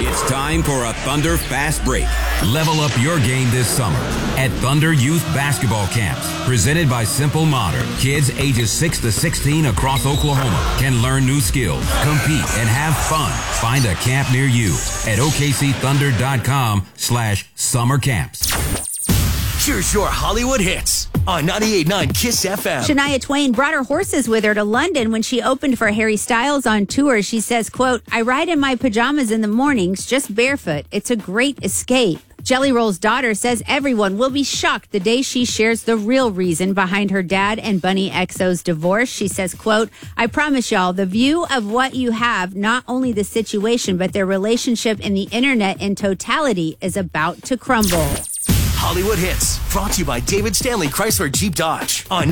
It's time for a Thunder Fast Break. Level up your game this summer at Thunder Youth Basketball Camps. Presented by Simple Modern. Kids ages 6 to 16 across Oklahoma can learn new skills, compete, and have fun. Find a camp near you at OKCThunder.com/summer camps. Here's your Hollywood hits on 98.9 KISS FM. Shania Twain brought her horses with her to London when she opened for Harry Styles on tour. She says, quote, "I ride in my pajamas in the mornings, just barefoot. It's a great escape." Jelly Roll's daughter says everyone will be shocked the day she shares the real reason behind her dad and Bunny XO's divorce. She says, quote, "I promise y'all, the view of what you have, not only the situation, but their relationship and the internet in totality is about to crumble." Hollywood hits brought to you by David Stanley Chrysler Jeep Dodge on